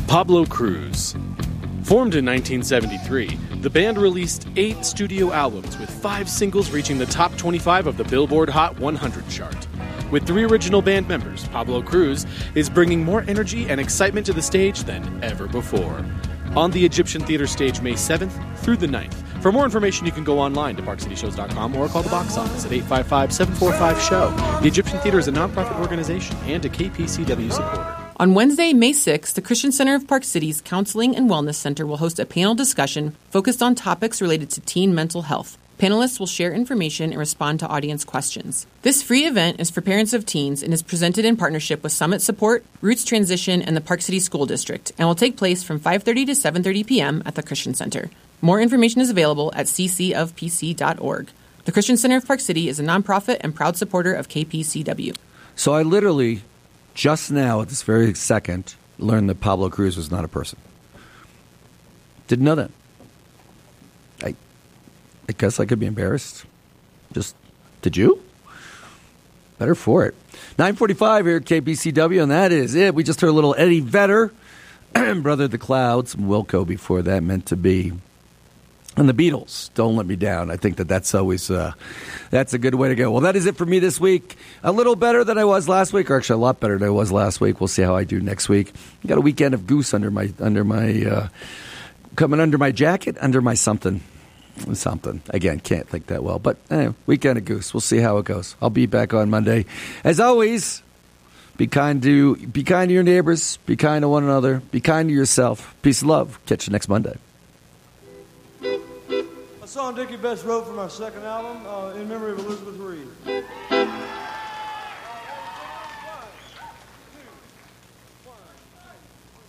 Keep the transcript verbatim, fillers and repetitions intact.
Pablo Cruz. Formed in nineteen seventy-three, the band released eight studio albums with five singles reaching the top twenty-five of the Billboard Hot one hundred chart. With three original band members, Pablo Cruz is bringing more energy and excitement to the stage than ever before. On the Egyptian Theater stage May seventh through the ninth. For more information, you can go online to park city shows dot com or call the box office at eight five five, seven four five, S H O W. The Egyptian Theater is a nonprofit organization and a K P C W supporter. On Wednesday, May sixth, the Christian Center of Park City's Counseling and Wellness Center will host a panel discussion focused on topics related to teen mental health. Panelists will share information and respond to audience questions. This free event is for parents of teens and is presented in partnership with Summit Support, Roots Transition, and the Park City School District, and will take place from five thirty to seven thirty p.m. at the Christian Center. More information is available at c c of p c dot org. The Christian Center of Park City is a nonprofit and proud supporter of K P C W. So I literally, just now at this very second, learned that Pablo Cruz was not a person. Didn't know that. I, I guess I could be embarrassed. Just, did you? Better for it. nine forty-five here at K P C W, and that is it. We just heard a little Eddie Vedder, Brother of the Clouds, some Wilco before that, Meant to Be. And the Beatles, Don't Let Me Down. I think that that's always uh, that's a good way to go. Well, that is it for me this week. A little better than I was last week, or actually a lot better than I was last week. We'll see how I do next week. I got a weekend of goose under my under my uh, coming under my jacket, under my something, something. Again, can't think that well, but anyway, weekend of goose. We'll see how it goes. I'll be back on Monday, as always. Be kind to be kind to your neighbors. Be kind to one another. Be kind to yourself. Peace and love. Catch you next Monday. A song Dickie Betts wrote from our second album, uh, in memory of Elizabeth Reed.